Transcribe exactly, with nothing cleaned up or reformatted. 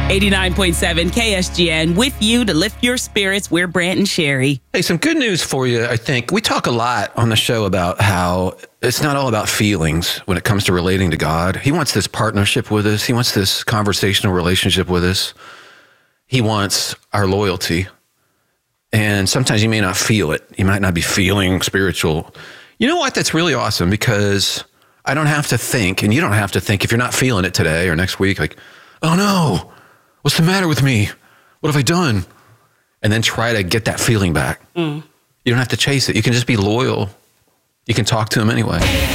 eighty-nine point seven K S G N with you to lift your spirits. We're Brant and Sherry. Hey, some good news for you, I think. We talk a lot on the show about how it's not all about feelings when it comes to relating to God. He wants this partnership with us. He wants this conversational relationship with us. He wants our loyalty. And sometimes you may not feel it. You might not be feeling spiritual. You know what? That's really awesome, because I don't have to think, and you don't have to think if you're not feeling it today or next week, like, oh no, what's the matter with me? What have I done? And then try to get that feeling back. Mm. You don't have to chase it. You can just be loyal. You can talk to him anyway.